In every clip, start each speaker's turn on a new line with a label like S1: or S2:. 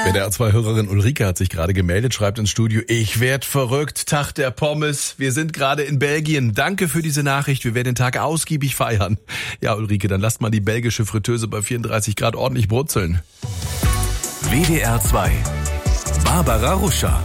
S1: WDR2-Hörerin Ulrike hat sich gerade gemeldet, schreibt ins Studio: Ich werd verrückt, Tag der Pommes. Wir sind gerade in Belgien. Danke für diese Nachricht. Wir werden den Tag ausgiebig feiern. Ja, Ulrike, dann lasst mal die belgische Fritteuse bei 34 Grad ordentlich brutzeln.
S2: WDR2. Barbara Ruscher.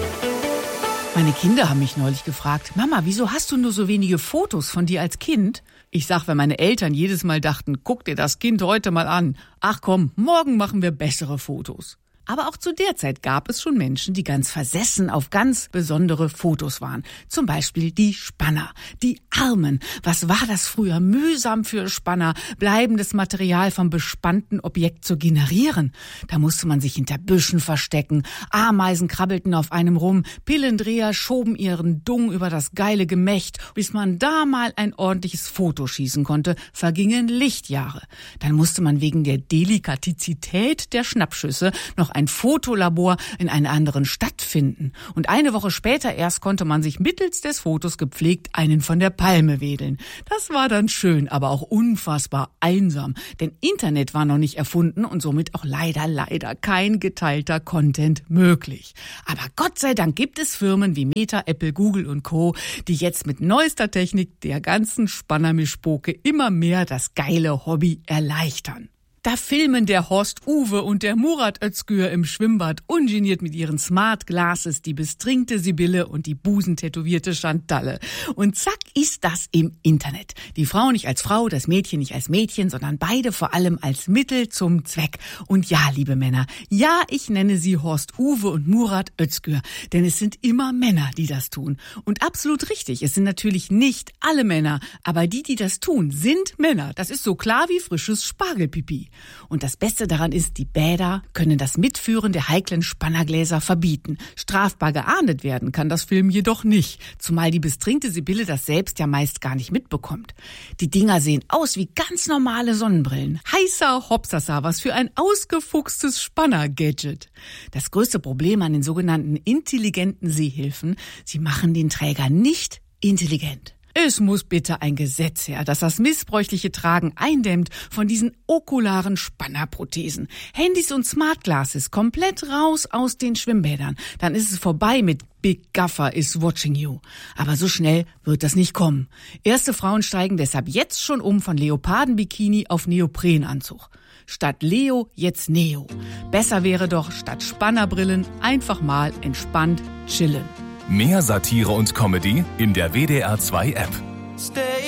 S3: Meine Kinder haben mich neulich gefragt: Mama, wieso hast du nur so wenige Fotos von dir als Kind? Ich sag, weil meine Eltern jedes Mal dachten: Guck dir das Kind heute mal an. Ach komm, morgen machen wir bessere Fotos. Aber auch zu der Zeit gab es schon Menschen, die ganz versessen auf ganz besondere Fotos waren. Zum Beispiel die Spanner, die Armen. Was war das früher mühsam für Spanner, bleibendes Material vom bespannten Objekt zu generieren? Da musste man sich hinter Büschen verstecken, Ameisen krabbelten auf einem rum, Pillendreher schoben ihren Dung über das geile Gemächt. Bis man da mal ein ordentliches Foto schießen konnte, vergingen Lichtjahre. Dann musste man wegen der Delikatizität der Schnappschüsse noch ein Fotolabor in einer anderen Stadt finden. Und eine Woche später erst konnte man sich mittels des Fotos gepflegt einen von der Palme wedeln. Das war dann schön, aber auch unfassbar einsam. Denn Internet war noch nicht erfunden und somit auch leider kein geteilter Content möglich. Aber Gott sei Dank gibt es Firmen wie Meta, Apple, Google und Co., die jetzt mit neuester Technik der ganzen Spannermischpoke immer mehr das geile Hobby erleichtern. Da filmen der Horst Uwe und der Murat Özgür im Schwimmbad ungeniert mit ihren Smart Glasses die bestrinkte Sibylle und die busentätowierte Chantalle. Und zack ist das im Internet. Die Frau nicht als Frau, das Mädchen nicht als Mädchen, sondern beide vor allem als Mittel zum Zweck. Und ja, liebe Männer, ja, ich nenne sie Horst Uwe und Murat Özgür, denn es sind immer Männer, die das tun. Und absolut richtig, es sind natürlich nicht alle Männer, aber die das tun, sind Männer. Das ist so klar wie frisches Spargelpipi. Und das Beste daran ist, die Bäder können das Mitführen der heiklen Spannergläser verbieten. Strafbar geahndet werden kann das Film jedoch nicht, zumal die bestrinkte Sibylle das selbst ja meist gar nicht mitbekommt. Die Dinger sehen aus wie ganz normale Sonnenbrillen. Heißer Hopsasa, was für ein ausgefuchstes Spanner-Gadget. Das größte Problem an den sogenannten intelligenten Seehilfen: Sie machen den Träger nicht intelligent. Es muss bitte ein Gesetz her, das das missbräuchliche Tragen eindämmt von diesen okularen Spannerprothesen. Handys und Smart Glasses komplett raus aus den Schwimmbädern. Dann ist es vorbei mit Big Gaffer is watching you. Aber so schnell wird das nicht kommen. Erste Frauen steigen deshalb jetzt schon um von Leopardenbikini auf Neoprenanzug. Statt Leo jetzt Neo. Besser wäre doch, statt Spannerbrillen einfach mal entspannt chillen.
S2: Mehr Satire und Comedy in der WDR2 App.